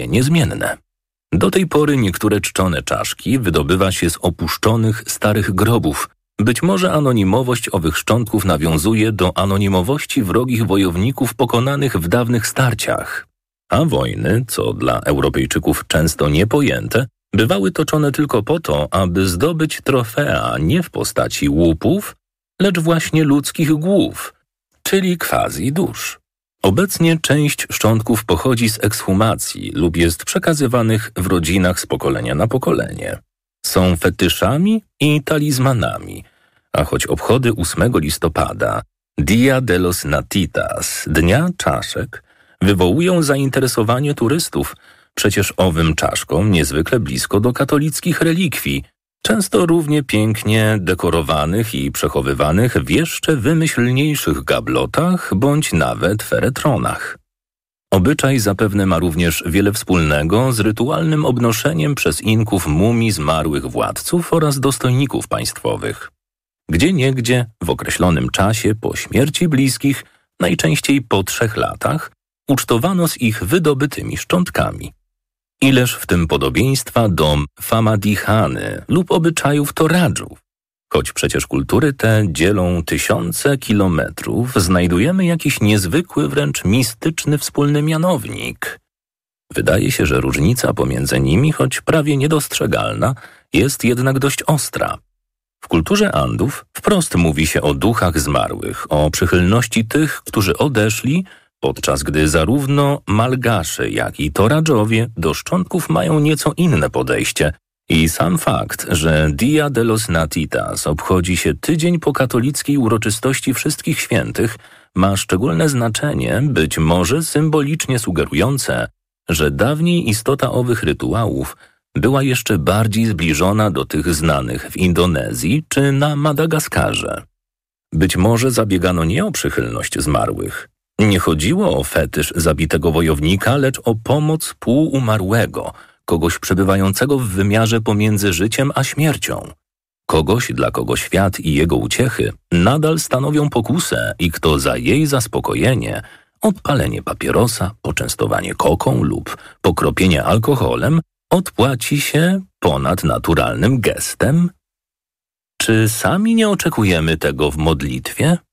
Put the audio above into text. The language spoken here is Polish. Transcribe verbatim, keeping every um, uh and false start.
niezmienne. Do tej pory niektóre czczone czaszki wydobywa się z opuszczonych, starych grobów. Być może anonimowość owych szczątków nawiązuje do anonimowości wrogich wojowników pokonanych w dawnych starciach. A wojny, co dla Europejczyków często niepojęte, bywały toczone tylko po to, aby zdobyć trofea nie w postaci łupów, lecz właśnie ludzkich głów, czyli quasi dusz. Obecnie część szczątków pochodzi z ekshumacji lub jest przekazywanych w rodzinach z pokolenia na pokolenie. Są fetyszami i talizmanami, a choć obchody ósmego listopada, Dia de los Natitas, Dnia Czaszek, wywołują zainteresowanie turystów, przecież owym czaszkom niezwykle blisko do katolickich relikwii, często równie pięknie dekorowanych i przechowywanych w jeszcze wymyślniejszych gablotach bądź nawet feretronach. Obyczaj zapewne ma również wiele wspólnego z rytualnym obnoszeniem przez Inków mumii zmarłych władców oraz dostojników państwowych. Gdzieniegdzie w określonym czasie po śmierci bliskich, najczęściej po trzech latach, ucztowano z ich wydobytymi szczątkami. Ileż w tym podobieństwa do famadihany lub obyczajów toradżów. Choć przecież kultury te dzielą tysiące kilometrów, znajdujemy jakiś niezwykły, wręcz mistyczny wspólny mianownik. Wydaje się, że różnica pomiędzy nimi, choć prawie niedostrzegalna, jest jednak dość ostra. W kulturze Andów wprost mówi się o duchach zmarłych, o przychylności tych, którzy odeszli, podczas gdy zarówno Malgasze, jak i Toradżowie do szczątków mają nieco inne podejście i sam fakt, że Dia de los Natitas obchodzi się tydzień po katolickiej uroczystości Wszystkich Świętych, ma szczególne znaczenie, być może symbolicznie sugerujące, że dawniej istota owych rytuałów była jeszcze bardziej zbliżona do tych znanych w Indonezji czy na Madagaskarze. Być może zabiegano nie o przychylność zmarłych. Nie chodziło o fetysz zabitego wojownika, lecz o pomoc półumarłego, kogoś przebywającego w wymiarze pomiędzy życiem a śmiercią. Kogoś, dla kogo świat i jego uciechy nadal stanowią pokusę i kto za jej zaspokojenie, odpalenie papierosa, poczęstowanie koką lub pokropienie alkoholem, odpłaci się ponadnaturalnym gestem? Czy sami nie oczekujemy tego w modlitwie?